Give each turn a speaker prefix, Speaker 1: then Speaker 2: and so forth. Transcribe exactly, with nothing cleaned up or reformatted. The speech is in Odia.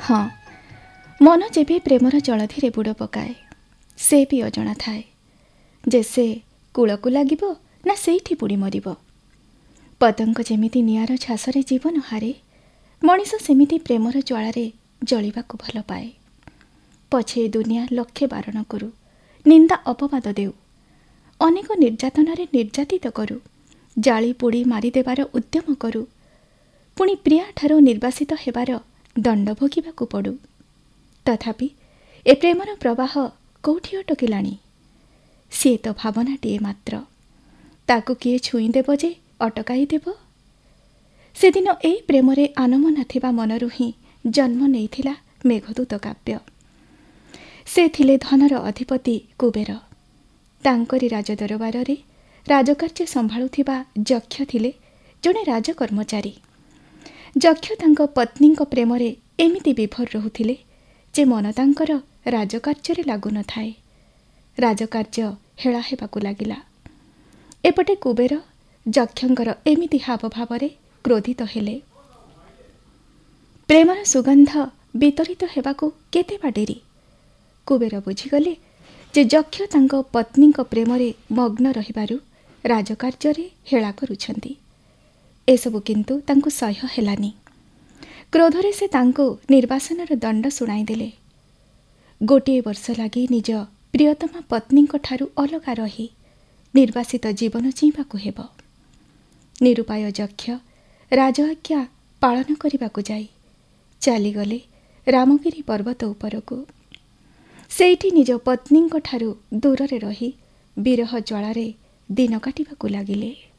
Speaker 1: ହଁ, ମନ ଯେବେ ପ୍ରେମର ଜଳଧିରେ ବୁଡ଼ ପକାଏ, ସେ ବି ଅଜଣା ଥାଏ ଯେ ସେ କୂଳକୁ ଲାଗିବ ନା ସେଇଠି ବୁଡ଼ି ମରିବ। ପତଙ୍ଗ ଯେମିତି ନିଆଁର ଝାସରେ ଜୀବନ ହାରେ, ମଣିଷ ସେମିତି ପ୍ରେମର ଜ୍ୱାଳାରେ ଜଳିବାକୁ ଭଲ ପାଏ। ପଛେ ଦୁନିଆ ଲକ୍ଷେ ବାରଣ କରୁ, ନିନ୍ଦା ଅପବାଦ ଦେଉ, ଅନେକ ନିର୍ଯାତନାରେ ନିର୍ଯାତିତ କରୁ, ଜାଳି ପୋଡ଼ି ମାରିଦେବାର ଉଦ୍ୟମ କରୁ, ପୁଣି ପ୍ରିୟାଠାରୁ ନିର୍ବାସିତ ହେବାର ଦଣ୍ଡ ଭୋଗିବାକୁ ପଡ଼ୁ। ତଥାପି ଏ ପ୍ରେମର ପ୍ରବାହ କୋଉଠି ଅଟକିଲାଣି? ସିଏ ତ ଭାବନାଟିଏ ମାତ୍ର, ତାକୁ କିଏ ଛୁଇଁଦେବ ଯେ ଅଟକାଇ ଦେବ? ସେଦିନ ଏଇ ପ୍ରେମରେ ଆନମନା ଥିବା ମନରୁ ହିଁ ଜନ୍ମ ନେଇଥିଲା ମେଘଦୂତ କାବ୍ୟ। ସେ ଥିଲେ ଧନର ଅଧିପତି କୁବେର। ତାଙ୍କରି ରାଜଦରବାରରେ ରାଜକାର୍ଯ୍ୟ ସମ୍ଭାଳୁଥିବା ଯକ୍ଷ ଥିଲେ ଜଣେ ରାଜକର୍ମଚାରୀ। ଯକ୍ଷ ତାଙ୍କ ପତ୍ନୀଙ୍କ ପ୍ରେମରେ ଏମିତି ବିଭୋର ରହୁଥିଲେ ଯେ ମନ ତାଙ୍କର ରାଜକାର୍ଯ୍ୟରେ ଲାଗୁନଥାଏ। ରାଜକାର୍ଯ୍ୟ ହେଳା ହେବାକୁ ଲାଗିଲା। ଏପଟେ କୁବେର ଯକ୍ଷଙ୍କର ଏମିତି ହାବଭାବରେ କ୍ରୋଧିତ ହେଲେ। ପ୍ରେମର ସୁଗନ୍ଧ ବିତରିତ ହେବାକୁ କେତେ ବା ଡେରି? କୁବେର ବୁଝିଗଲେ ଯେ ଯକ୍ଷ ତାଙ୍କ ପତ୍ନୀଙ୍କ ପ୍ରେମରେ ମଗ୍ନ ରହିବାରୁ ରାଜକାର୍ଯ୍ୟରେ ହେଳା କରୁଛନ୍ତି। ଏସବୁ କିନ୍ତୁ ତାଙ୍କୁ ସହ୍ୟ ହେଲାନି। କ୍ରୋଧରେ ସେ ତାଙ୍କୁ ନିର୍ବାସନର ଦଣ୍ଡ ଶୁଣାଇଦେଲେ। ଗୋଟିଏ ବର୍ଷ ଲାଗି ନିଜ ପ୍ରିୟତମା ପତ୍ନୀଙ୍କ ଠାରୁ ଅଲଗା ରହି ନିର୍ବାସିତ ଜୀବନ ଜୀଇବାକୁ ହେବ। ନିରୁପାୟ ଯକ୍ଷ ରାଜ ଆଜ୍ଞା ପାଳନ କରିବାକୁ ଯାଇ ଚାଲିଗଲେ ରାମଗିରି ପର୍ବତ ଉପରକୁ। ସେଇଠି ନିଜ ପତ୍ନୀଙ୍କ ଠାରୁ ଦୂରରେ ରହି ବିରହ ଜ୍ୱାଳାରେ ଦିନ କାଟିବାକୁ ଲାଗିଲେ।